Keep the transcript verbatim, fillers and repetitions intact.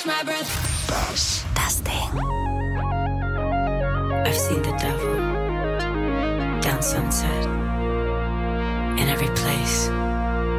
my breath. Das. Das Ding. I've seen the devil down Sunset, in every place.